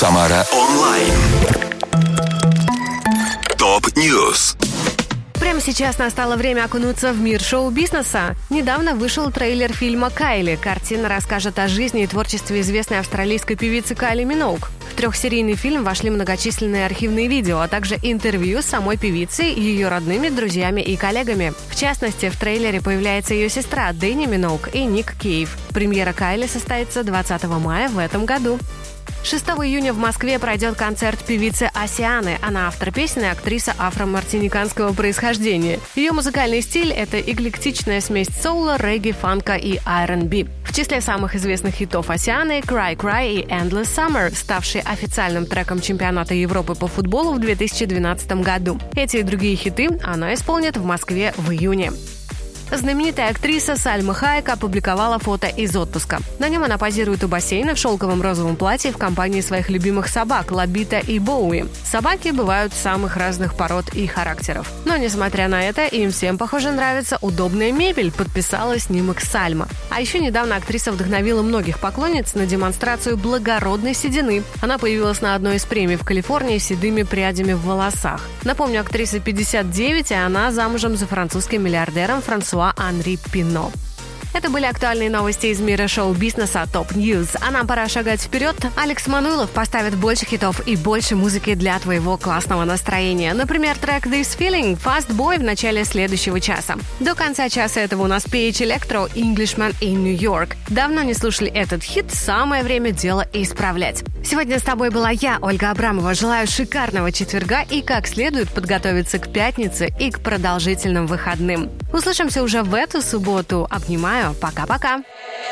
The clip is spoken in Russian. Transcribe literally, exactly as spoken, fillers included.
Самара онлайн. Топ-ньюс. Прямо сейчас настало время окунуться в мир шоу-бизнеса. Недавно вышел трейлер фильма «Кайли». Картина расскажет о жизни и творчестве известной австралийской певицы Кайли Миноуг. В трехсерийный фильм вошли многочисленные архивные видео, а также интервью с самой певицей, ее родными, друзьями и коллегами. В частности, в трейлере появляется ее сестра Дэнни Миноуг и Ник Кейв. Премьера «Кайли» состоится двадцатого мая в этом году. шестого июня в Москве пройдет концерт певицы Асианы. Она автор песен и актриса афро-мартиниканского происхождения. Ее музыкальный стиль – это эклектичная смесь соула, регги, фанка и ар энд би. В числе самых известных хитов Асианы – «Cry Cry» и «Endless Summer», ставшие официальным треком чемпионата Европы по футболу в две тысячи двенадцатом году. Эти и другие хиты она исполнит в Москве в июне. Знаменитая актриса Сальма Хайек опубликовала фото из отпуска. На нем она позирует у бассейна в шелковом розовом платье в компании своих любимых собак Лабита и Боуи. Собаки бывают самых разных пород и характеров. Но, несмотря на это, им всем, похоже, нравится удобная мебель, подписала снимок Сальма. А еще недавно актриса вдохновила многих поклонниц на демонстрацию благородной седины. Она появилась на одной из премий в Калифорнии с седыми прядями в волосах. Напомню, актрисе пятьдесят девять, и она замужем за французским миллиардером Франсуа Анри Пино. Это были актуальные новости из мира шоу-бизнеса Топ Ньюс. А нам пора шагать вперед. Алекс Мануилов поставит больше хитов и больше музыки для твоего классного настроения. Например, трек «This Feeling» Fast Boy в начале следующего часа. До конца часа этого у нас пи эйч Electro «Englishman in New York». Давно не слушали этот хит, самое время дело исправлять. Сегодня с тобой была я, Ольга Абрамова. Желаю шикарного четверга и как следует подготовиться к пятнице и к продолжительным выходным. Услышимся уже в эту субботу. Обнимаю. Пока-пока.